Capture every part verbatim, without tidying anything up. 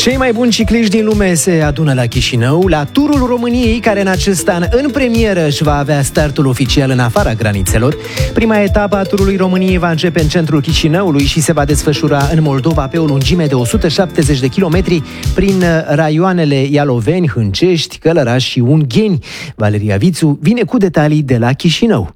Cei mai buni cicliști din lume se adună la Chișinău, la Turul României, care în acest an, în premieră, își va avea startul oficial în afara granițelor. Prima etapă a Turului României va începe în centrul Chișinăului și se va desfășura în Moldova pe o lungime de o sută șaptezeci de kilometri prin raioanele Ialoveni, Hâncești, Călăraș și Ungheni. Valeria Vițu vine cu detalii de la Chișinău.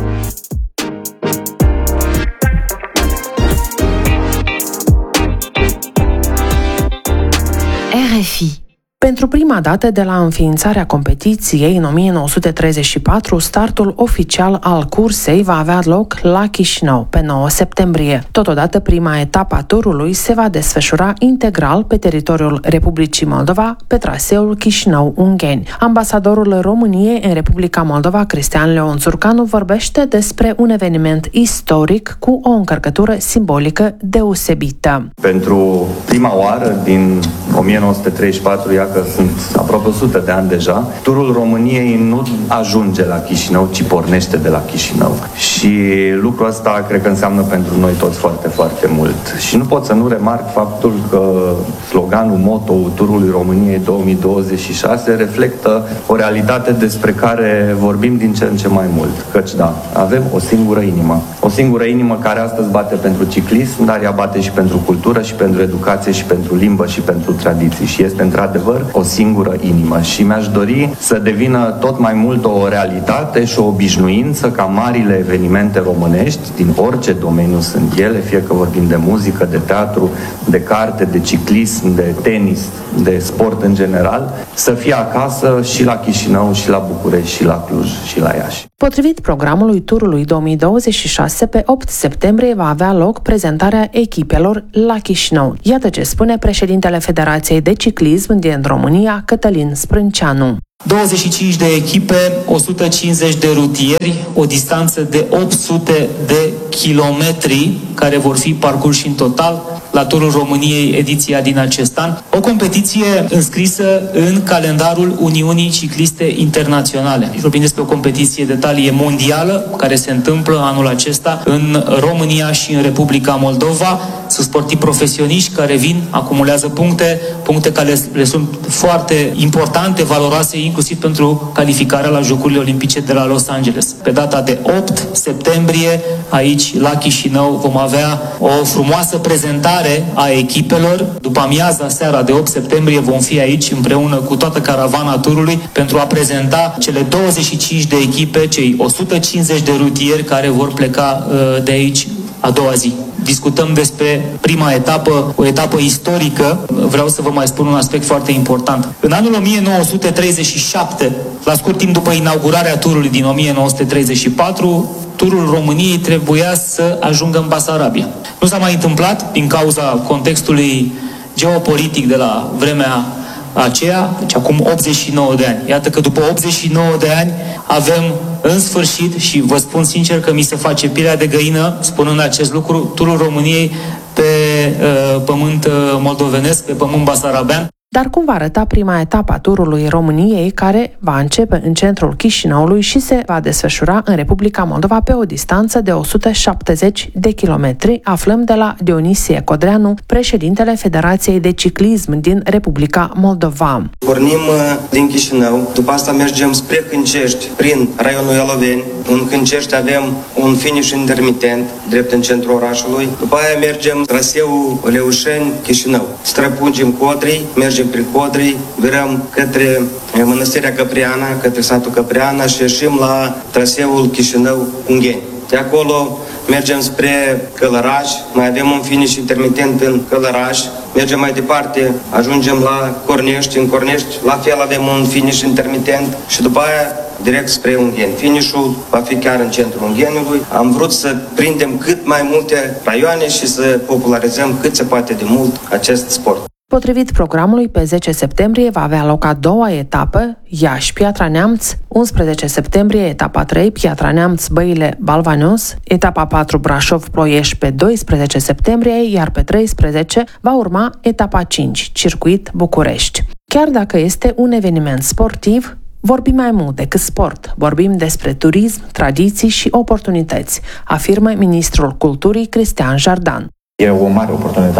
R F I. Pentru prima dată de la înființarea competiției în o mie nouă sute treizeci și patru, startul oficial al cursei va avea loc la Chișinău pe nouă septembrie. Totodată, prima etapă a turului se va desfășura integral pe teritoriul Republicii Moldova, pe traseul Chișinău-Ungheni. Ambasadorul României în Republica Moldova, Cristian Leon Țurcanu, vorbește despre un eveniment istoric cu o încărcătură simbolică deosebită. Pentru prima oară din o mie nouă sute treizeci și patru, ia că sunt aproape o sută de ani deja, Turul României nu ajunge la Chișinău, ci pornește de la Chișinău. Și lucrul ăsta cred că înseamnă pentru noi toți foarte, foarte mult. Și nu pot să nu remarc faptul că sloganul, moto-ul Turului României două mii douăzeci și șase reflectă o realitate despre care vorbim din ce în ce mai mult. Căci da, avem o singură inimă. O singură inimă care astăzi bate pentru ciclism, dar ea bate și pentru cultură, și pentru educație, și pentru limbă, și pentru tradiții. Și este într-adevăr o singură inimă și mi-aș dori să devină tot mai mult o realitate și o obișnuință ca marile evenimente românești, din orice domeniu sunt ele, fie că vorbim de muzică, de teatru, de carte, de ciclism, de tenis, de sport în general, să fie acasă și la Chișinău, și la București, și la Cluj, și la Iași. Potrivit programului turului două mii douăzeci și șase, pe opt septembrie va avea loc prezentarea echipelor la Chișinău. Iată ce spune președintele Federației de Ciclism din România, Cătălin Sprânceanu. douăzeci și cinci de echipe, o sută cincizeci de rutieri, o distanță de opt sute de kilometri care vor fi parcurși în total la Turul României ediția din acest an. O competiție înscrisă în calendarul Uniunii Cicliste Internaționale. Vorbim despre o competiție de talie mondială care se întâmplă anul acesta în România și în Republica Moldova. Sunt sportivi profesioniști care vin, acumulează puncte, puncte care le sunt foarte importante, valoroase, inclusiv pentru calificarea la Jocurile Olimpice de la Los Angeles. Pe data de opt septembrie, aici la Chișinău, vom avea o frumoasă prezentare a echipelor. După amiaza, seara de opt septembrie, vom fi aici împreună cu toată caravana turului pentru a prezenta cele douăzeci și cinci de echipe, cei o sută cincizeci de rutieri care vor pleca uh, de aici a doua zi. Discutăm despre prima etapă, o etapă istorică. Vreau să vă mai spun un aspect foarte important. În anul o mie nouă sute treizeci și șapte, la scurt timp după inaugurarea turului din o mie nouă sute treizeci și patru, Turul României trebuia să ajungă în Basarabia. Nu s-a mai întâmplat din cauza contextului geopolitic de la vremea aceea, deci acum optzeci și nouă de ani. Iată că după optzeci și nouă de ani avem în sfârșit, și vă spun sincer că mi se face pielea de găină spunând acest lucru, Turul României pe uh, pământ uh, moldovenesc, pe pământ basarabean. Dar cum va arăta prima etapă a Turului României, care va începe în centrul Chișinăului și se va desfășura în Republica Moldova pe o distanță de o sută șaptezeci de kilometri, aflăm de la Dionisie Codreanu, președintele Federației de Ciclism din Republica Moldova. Pornim din Chișinău, după asta mergem spre Hâncești, prin raionul Ialoveni. În Hâncești avem un finish intermitent, drept în centrul orașului. După aia mergem traseul Leușeni-Chișinău. Străpungem Codrii, mergem prin Codrii, virăm către Mănăstirea Căpriana, către satul Căpriana și ieșim la traseul Chișinău-Ungheni. De acolo mergem spre Călăraș, mai avem un finish intermitent în Călăraș, mergem mai departe, ajungem la Cornești, în Cornești la fel avem un finish intermitent și după aia direct spre Ungheni. Finișul va fi chiar în centrul Ungheniului. Am vrut să prindem cât mai multe raioane și să popularizăm cât se poate de mult acest sport. Potrivit programului, pe zece septembrie va avea loc a doua etapă, Iași-Piatra Neamț, unsprezece septembrie, etapa trei, Piatra Neamț, Băile, Balvanios, etapa patru, Brașov-Ploiești pe doisprezece septembrie, iar pe treisprezece va urma etapa cinci, Circuit București. Chiar dacă este un eveniment sportiv, vorbim mai mult decât sport, vorbim despre turism, tradiții și oportunități, afirmă ministrul culturii Cristian Jardan. E o mare oportunitate.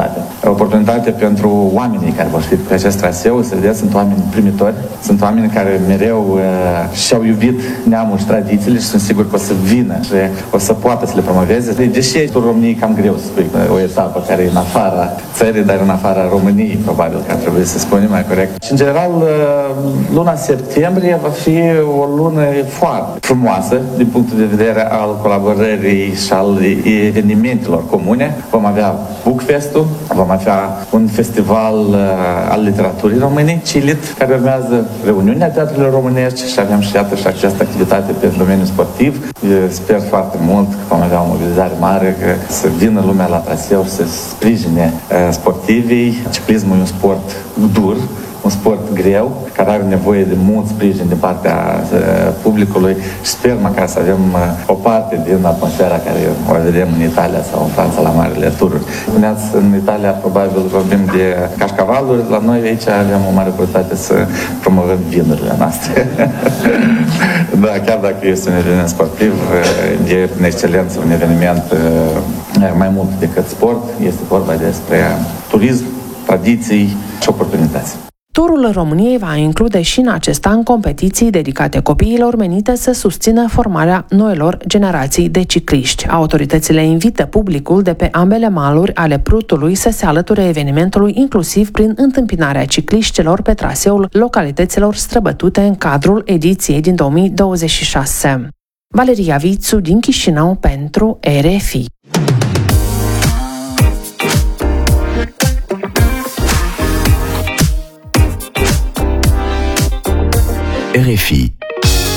oportunitate pentru oamenii care vor fi pe acest traseu. Să vedeți, sunt oameni primitori, sunt oameni care mereu uh, și-au iubit neamul și tradițiile și sunt sigur că o să vină și o să poată să le promoveze. Deși turul României cam greu să spui o etapă care e în afara țării, dar în afara României, probabil că ar trebui să spunem mai corect. Și în general, luna septembrie va fi o lună foarte frumoasă din punctul de vedere al colaborării și al evenimentelor comune. Vom avea Bookfest-ul, vom avea un festival al literaturii române, CILIT, care urmează reuniunea teatrelor românești și avem și iată și această activitate pe domeniul sportiv. Eu sper foarte mult că vom avea o mobilizare mare, că să vină lumea la traseu și să sprijine sportivii. Ciclismul e un sport dur, un sport greu, care are nevoie de mult sprijin din partea uh, publicului și sper măcar să avem uh, o parte din atmosfera care o vedem în Italia sau în Franța la marile tururi. Spuneați, în Italia probabil vorbim de cașcavaluri, la noi aici avem o mare prioritate să promovăm vinurile noastre. Da, chiar dacă este un eveniment sportiv, e în excelență un eveniment uh, mai mult decât sport, este vorba despre turism, tradiții și oportunități. Turul României va include și în acest an competiții dedicate copiilor menite să susțină formarea noilor generații de cicliști. Autoritățile invită publicul de pe ambele maluri ale Prutului să se alăture evenimentului, inclusiv prin întâmpinarea cicliștilor pe traseul localităților străbătute în cadrul ediției din două mii douăzeci și șase. Valeria Vițu din Chișinău pentru R F I. R F I